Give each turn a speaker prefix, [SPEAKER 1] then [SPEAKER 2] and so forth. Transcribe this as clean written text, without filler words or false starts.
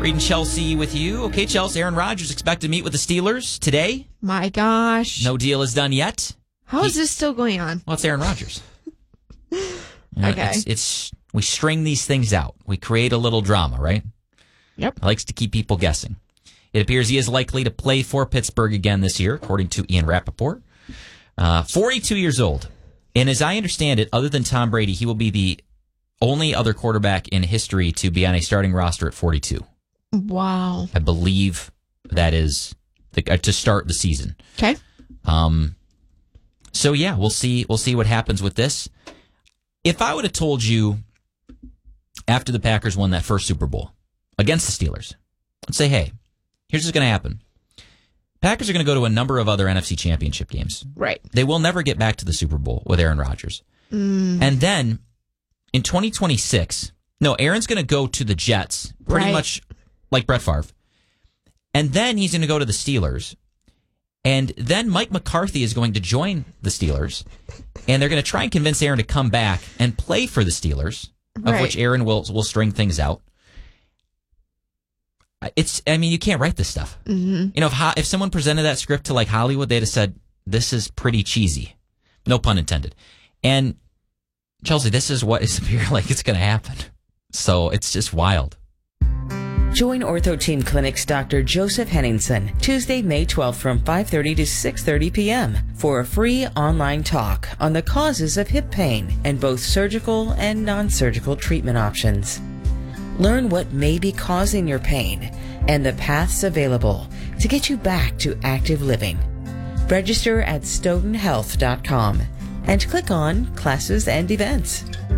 [SPEAKER 1] Reading Chelsea with you. Okay, Chelsea, Aaron Rodgers expected to meet with the Steelers today.
[SPEAKER 2] My gosh.
[SPEAKER 1] No deal is done yet.
[SPEAKER 2] How is this still going on?
[SPEAKER 1] Well, it's Aaron Rodgers.
[SPEAKER 2] Okay.
[SPEAKER 1] We string these things out. We create a little drama, right?
[SPEAKER 2] Yep.
[SPEAKER 1] Likes to keep people guessing. It appears he is likely to play for Pittsburgh again this year, according to Ian Rappaport. 42 years old. And as I understand it, other than Tom Brady, he will be the only other quarterback in history to be on a starting roster at 42.
[SPEAKER 2] Wow.
[SPEAKER 1] I believe that is to start the season.
[SPEAKER 2] Okay.
[SPEAKER 1] So yeah, we'll see what happens with this. If I would have told you after the Packers won that first Super Bowl against the Steelers, I'd say, hey, here's what's going to happen. Packers are going to go to a number of other NFC championship games.
[SPEAKER 2] Right.
[SPEAKER 1] They will never get back to the Super Bowl with Aaron Rodgers. And then in 2026, Aaron's going to go to the Jets, pretty much like Brett Favre. And then he's going to go to the Steelers. And then Mike McCarthy is going to join the Steelers. And they're going to try and convince Aaron to come back and play for the Steelers, of which Aaron will string things out. You can't write this stuff. Mm-hmm. If someone presented that script to like Hollywood, they'd have said, this is pretty cheesy. No pun intended. And Chelsea, this is what is appearing like it's going to happen. So it's just wild.
[SPEAKER 3] Join Ortho Team Clinic's Dr. Joseph Henningsen Tuesday, May 12th from 5:30 to 6:30 p.m. for a free online talk on the causes of hip pain and both surgical and non-surgical treatment options. Learn what may be causing your pain and the paths available to get you back to active living. Register at stoughtonhealth.com and click on Classes and Events.